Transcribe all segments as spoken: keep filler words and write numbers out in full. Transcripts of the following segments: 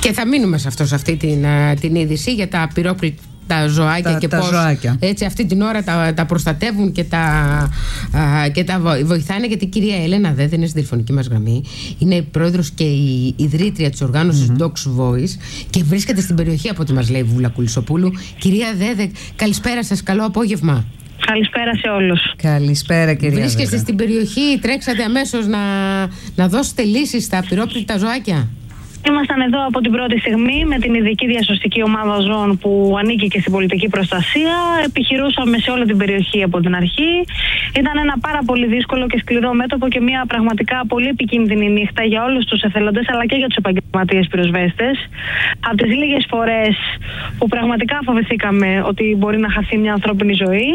Και θα μείνουμε σε αυτό, σε αυτή την, την είδηση για τα απειρόκλητα τα ζωάκια τα, και τα πώς ζωάκια. Έτσι αυτή την ώρα τα, τα προστατεύουν και τα, α, και τα βοηθάνε, γιατί η κυρία Έλενα Δέδε είναι στη τηλεφωνική μας γραμμή, είναι η πρόεδρος και η ιδρύτρια της οργάνωσης mm-hmm. Docs Voice και βρίσκεται στην περιοχή από ό,τι μας λέει η Βούλα Κουλισσοπούλου. Κυρία Δέδε, καλησπέρα σας, καλό απόγευμα. Καλησπέρα σε όλους. Καλησπέρα κυρία Βρίσκεστε Δέδε στην περιοχή, τρέξατε αμέσως να, να δώσετε λύσεις στα απειρόκλητα ζωάκια. Ήμασταν εδώ από την πρώτη στιγμή με την ειδική διασωστική ομάδα ζώων που ανήκει και στην πολιτική προστασία. Επιχειρούσαμε σε όλη την περιοχή από την αρχή. Ήταν ένα πάρα πολύ δύσκολο και σκληρό μέτωπο και μια πραγματικά πολύ επικίνδυνη νύχτα για όλους τους εθελοντές αλλά και για τους επαγγελματίες πυροσβέστες. Από τις λίγες φορές που πραγματικά φοβηθήκαμε ότι μπορεί να χαθεί μια ανθρώπινη ζωή.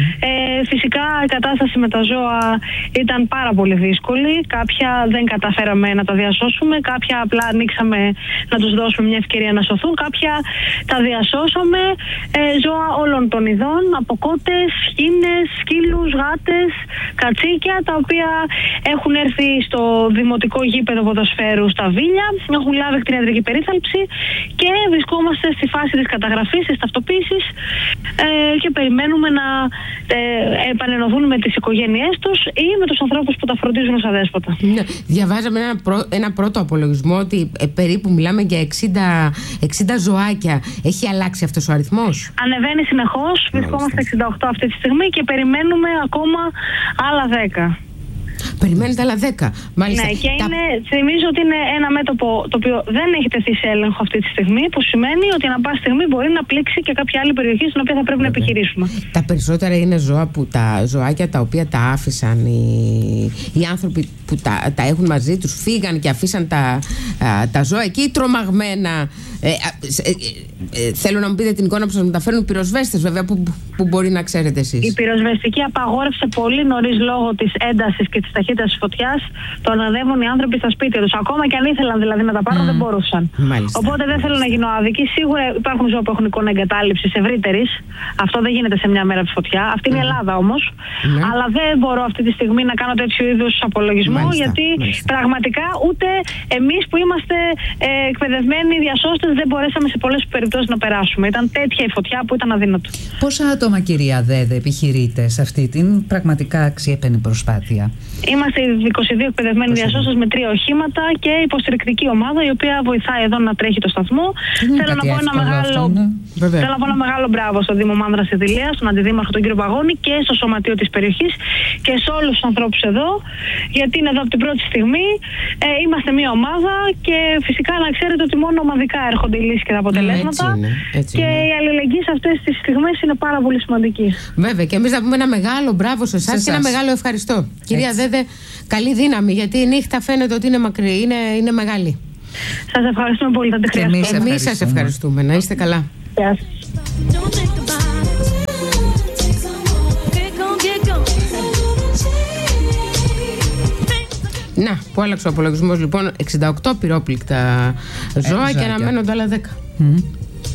Ε, φυσικά η κατάσταση με τα ζώα ήταν πάρα πολύ δύσκολη. Κάποια δεν καταφέραμε να τα διασώσουμε, κάποια απλά ανοίξαμε να τους δώσουμε μια ευκαιρία να σωθούν. Κάποια τα διασώσαμε, ε, ζώα όλων των ειδών, από κότες, χήνες, σκύλους, γάτες, κατσίκια, τα οποία έχουν έρθει στο δημοτικό γήπεδο ποδοσφαίρου στα Βίλια, έχουν λάβει κτηνιατρική περίθαλψη και βρισκόμαστε στη φάση της καταγραφής, της ταυτοποίησης ε, και περιμένουμε να ε, επανενωθούν με τις οικογένειές τους ή με τους ανθρώπους που τα φροντίζουν ως αδέσποτα. Ναι, διαβάζαμε ένα, πρω, ένα πρώτο απολογισμό ότι ε, περίπου μιλάμε για εξήντα, εξήντα ζωάκια. Έχει αλλάξει αυτός ο αριθμός? Ανεβαίνει συνεχώς. Βρισκόμαστε εξήντα οκτώ αυτή τη στιγμή και περιμένουμε ακόμα άλλα δέκα. Περιμένετε άλλα δέκα. Μάλιστα. Ναι, και τα... είναι, θυμίζω ότι είναι ένα μέτωπο το οποίο δεν έχει τεθεί σε έλεγχο αυτή τη στιγμή, που σημαίνει ότι ανά πάση στιγμή μπορεί να πλήξει και κάποια άλλη περιοχή στην οποία θα πρέπει Βέβαια. να επιχειρήσουμε. Τα περισσότερα είναι ζώα που τα ζωάκια τα οποία τα άφησαν οι, οι άνθρωποι που τα, τα έχουν μαζί τους, φύγαν και αφήσαν τα, α, τα ζώα εκεί τρομαγμένα. Ε, ε, ε, ε, θέλω να μου πείτε την εικόνα που σας μεταφέρουν οι πυροσβέστες, βέβαια, που, που μπορεί να ξέρετε εσείς. Η πυροσβεστική απαγόρευσε πολύ νωρίς λόγω της έντασης και της ταχύτητας της φωτιάς το να ανέβουν οι άνθρωποι στα σπίτια τους. Ακόμα και αν ήθελαν δηλαδή να τα πάρουν, mm. δεν μπορούσαν. Μάλιστα. Οπότε δεν θέλω να γίνω άδικη. Σίγουρα υπάρχουν ζώα που έχουν εικόνα εγκατάλειψης ευρύτερης. Αυτό δεν γίνεται σε μια μέρα τη φωτιά. Αυτή είναι η mm. Ελλάδα όμως. Mm. Αλλά δεν μπορώ αυτή τη στιγμή να κάνω τέτοιου είδους απολογισμό, Μάλιστα. γιατί Μάλιστα. πραγματικά ούτε εμείς που είμαστε ε, εκπαιδευμένοι διασώστες δεν μπορέσαμε σε πολλές περιπτώσεις να περάσουμε. Ήταν τέτοια η φωτιά που ήταν αδύνατο. Πόσα άτομα, κυρία Δέδε, επιχειρείτε σε αυτή την πραγματικά αξιέπαινη προσπάθεια? Είμαστε είκοσι δύο εκπαιδευμένοι διασώστες με τρία οχήματα και υποστηρικτική ομάδα η οποία βοηθάει εδώ να τρέχει το σταθμό. Θέλω να, πω ένα μεγάλο, αυτό, ναι. θέλω να πω ένα μεγάλο μπράβο στον Δήμο Μάνδρας Ιδηλίας, στον Αντιδήμαρχο τον κύριο Παγώνη και στο Σωματείο της περιοχής και σε όλους τους ανθρώπους εδώ, γιατί είναι εδώ από την πρώτη στιγμή. Ε, είμαστε μια ομάδα και φυσικά να ξέρετε ότι μόνο ομαδικά έρχονται οι λύσεις και τα αποτελέσματα. Έτσι είναι, έτσι και είναι. η αλληλεγγύη σε αυτές τις στιγμές είναι πάρα πολύ σημαντική. Βέβαια, και εμείς να πούμε ένα μεγάλο μπράβο σε εσάς και ένα μεγάλο ευχαριστώ. Έτσι. Κυρία Δέδε, καλή δύναμη, γιατί η νύχτα φαίνεται ότι είναι μακρύ, είναι, είναι μεγάλη. Σας ευχαριστούμε πολύ, θα τη χρειαστούμε. Εμείς σας ευχαριστούμε. Να είστε καλά. Γεια σας. Να, που άλλαξε ο απολογισμός λοιπόν, εξήντα οκτώ πυρόπληκτα ζώα και αναμένονται άλλα δέκα. Mm.